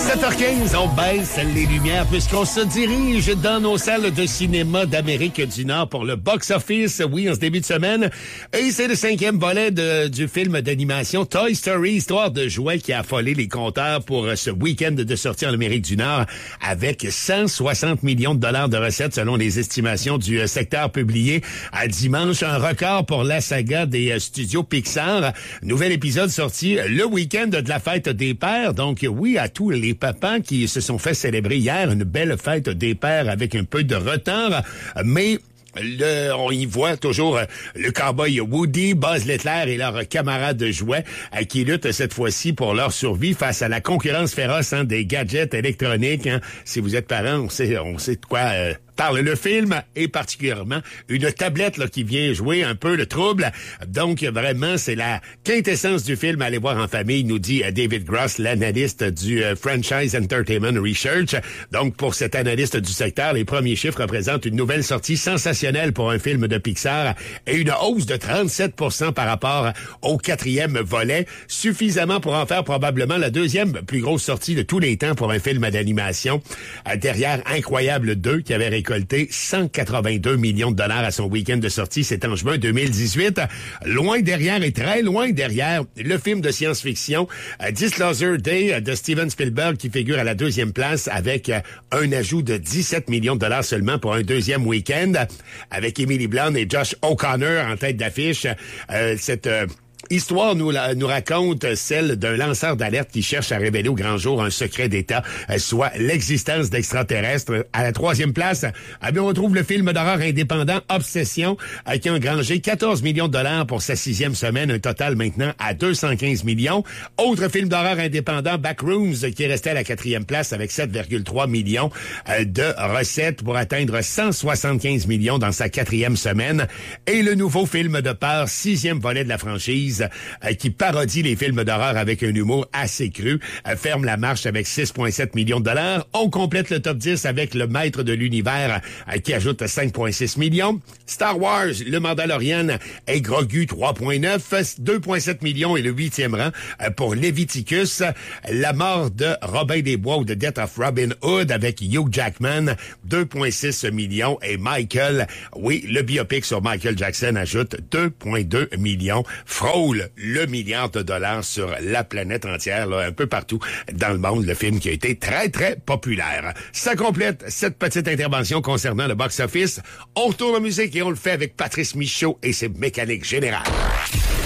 7h15, on baisse les lumières puisqu'on se dirige dans nos salles de cinéma d'Amérique du Nord pour le box-office, oui, en ce début de semaine. Et c'est le 5e volet du film d'animation Toy Story, histoire de jouets qui a affolé les compteurs pour ce week-end de sortie en Amérique du Nord avec 160 millions de dollars de recettes selon les estimations du secteur publié à dimanche. Un record pour la saga des studios Pixar. Nouvel épisode sorti le week-end de la fête des pères. Donc oui, à tous les papas qui se sont fait célébrer hier une belle fête des pères avec un peu de retard, mais on y voit toujours le cowboy Woody, Buzz Lightyear et leurs camarades de jouets qui luttent cette fois-ci pour leur survie face à la concurrence féroce des gadgets électroniques. Si vous êtes parent, on sait de quoi parle le film, et particulièrement une tablette là, qui vient jouer un peu le trouble. Donc, vraiment, c'est la quintessence du film à aller voir en famille, nous dit David Gross, l'analyste du Franchise Entertainment Research. Donc, pour cet analyste du secteur, les premiers chiffres représentent une nouvelle sortie sensationnelle pour un film de Pixar et une hausse de 37% par rapport au 4e volet, suffisamment pour en faire probablement la 2e plus grosse sortie de tous les temps pour un film d'animation, derrière Incroyable 2, qui avait récolté 182 millions de dollars à son week-end de sortie, c'est en juin 2018. Loin derrière et très loin derrière, le film de science-fiction Disclosure Day de Steven Spielberg qui figure à la 2e place avec un ajout de 17 millions de dollars seulement pour un 2e week-end, avec Emily Blunt et Josh O'Connor en tête d'affiche. Cette histoire nous raconte celle d'un lanceur d'alerte qui cherche à révéler au grand jour un secret d'État, soit l'existence d'extraterrestres. À la 3e place, on retrouve le film d'horreur indépendant Obsession, qui a engrangé 14 millions de dollars pour sa 6e semaine, un total maintenant à 215 millions. Autre film d'horreur indépendant, Backrooms, qui est resté à la 4e place avec 7,3 millions de recettes pour atteindre 175 millions dans sa 4e semaine. Et le nouveau film de peur, 6e volet de la franchise, qui parodie les films d'horreur avec un humour assez cru, ferme la marche avec 6,7 millions de dollars. On complète le top 10 avec Le Maître de l'Univers, qui ajoute 5,6 millions. Star Wars, Le Mandalorian et Grogu, 3,9. 2,7 millions et le 8e rang pour Leviticus. La mort de Robin des Bois ou The Death of Robin Hood avec Hugh Jackman, 2,6 millions. Et Michael, oui, le biopic sur Michael Jackson ajoute 2,2 millions. Frôle le milliard de dollars sur la planète entière, là, un peu partout dans le monde, le film qui a été très, très populaire. Ça complète cette petite intervention concernant le box-office. On retourne en musique et on le fait avec Patrice Michaud et ses mécaniques générales.